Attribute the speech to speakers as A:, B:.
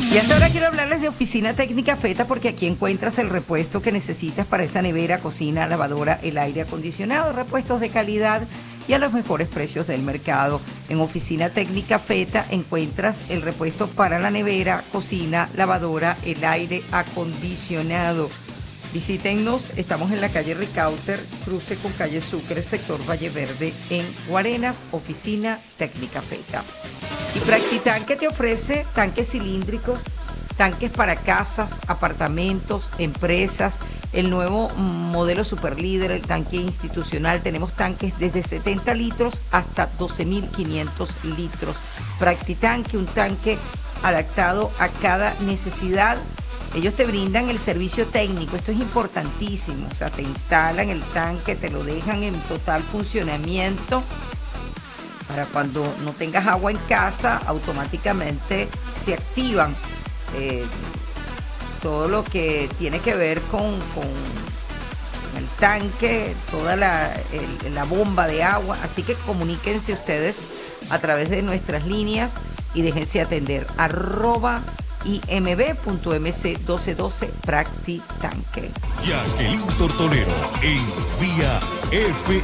A: Y hasta ahora quiero hablarles de Oficina Técnica Feta, porque aquí encuentras el repuesto que necesitas para esa nevera, cocina, lavadora, el aire acondicionado, repuestos de calidad y a los mejores precios del mercado. En Oficina Técnica Feta encuentras el repuesto para la nevera, cocina, lavadora, el aire acondicionado. Visítennos, estamos en la calle Ricauter, cruce con calle Sucre, sector Valle Verde, en Guarenas, Oficina Técnica Feta. Y Practitanque te ofrece tanques cilíndricos, tanques para casas, apartamentos, empresas, el nuevo modelo Superlíder, el tanque institucional. Tenemos tanques desde 70 litros hasta 12.500 litros. Practitanque, un tanque adaptado a cada necesidad. Ellos te brindan el servicio técnico, esto es importantísimo, o sea, te instalan el tanque, te lo dejan en total funcionamiento para cuando no tengas agua en casa, automáticamente se activan todo lo que tiene que ver con el tanque, toda la bomba de agua, así que comuníquense ustedes a través de nuestras líneas y déjense atender, @imb.mc1212 Practitanque.
B: Jacqueline Tortolero en Vía F.